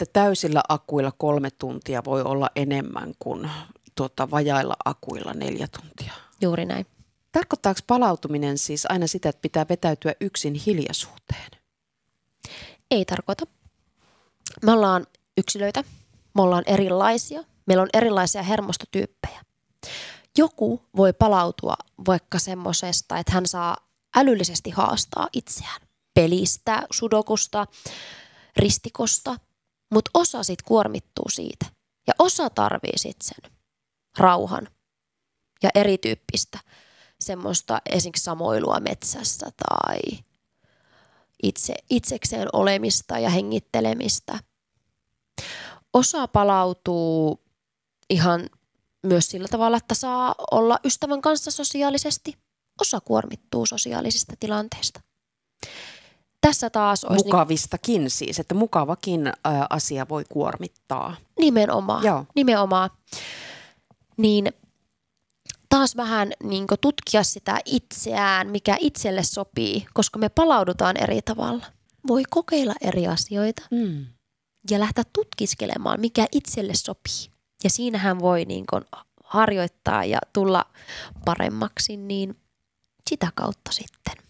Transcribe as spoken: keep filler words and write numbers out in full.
että täysillä akuilla kolme tuntia voi olla enemmän kuin tuota, vajailla akuilla neljä tuntia. Juuri näin. Tarkoittaako palautuminen siis aina sitä, että pitää vetäytyä yksin hiljaisuuteen? Ei tarkoita. Me ollaan yksilöitä, me ollaan erilaisia, meillä on erilaisia hermostotyyppejä. Joku voi palautua vaikka semmoisesta, että hän saa älyllisesti haastaa itseään. Pelistä, sudokusta, ristikosta, mutta osa sit kuormittuu siitä. Ja osa tarvii sitten sen rauhan ja erityyppistä semmoista esimerkiksi samoilua metsässä tai itse, itsekseen olemista ja hengittelemistä. Osa palautuu ihan myös sillä tavalla, että saa olla ystävän kanssa sosiaalisesti. Osa kuormittuu sosiaalisista tilanteista. Tässä taas olisi Mukavistakin niin, siis, että mukavakin ä, asia voi kuormittaa. Nimenomaan, Joo. nimenomaan. Niin taas vähän niin kuin tutkia sitä itseään, mikä itselle sopii, koska me palaudutaan eri tavalla. Voi kokeilla eri asioita Mm. ja lähteä tutkiskelemaan, mikä itselle sopii. Ja siinähän voi niin kuin harjoittaa ja tulla paremmaksi, niin sitä kautta sitten.